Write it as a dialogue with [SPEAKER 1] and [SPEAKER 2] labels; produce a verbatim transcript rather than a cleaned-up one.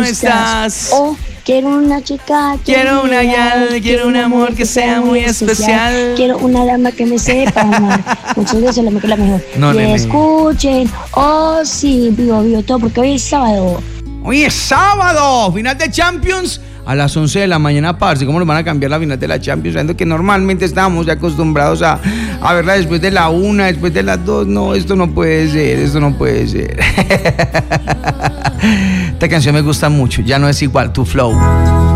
[SPEAKER 1] no estás.
[SPEAKER 2] Oh, quiero una chica,
[SPEAKER 1] quiero una gal, quiero un amor que sea muy especial.
[SPEAKER 2] Quiero una dama que me sepa amar. Muchas veces la mejor, la mejor.
[SPEAKER 1] No,
[SPEAKER 2] y
[SPEAKER 1] nene.
[SPEAKER 2] escuchen, oh sí, vivo, vivo todo, porque hoy es sábado.
[SPEAKER 1] Hoy es sábado, final de Champions a las once de la mañana, parce. ¿Cómo nos van a cambiar la final de la Champions? Sabiendo que normalmente estábamos ya acostumbrados a, a verla después de la una, después de las dos. No, esto no puede ser, esto no puede ser. Esta canción me gusta mucho, ya no es igual, tu flow.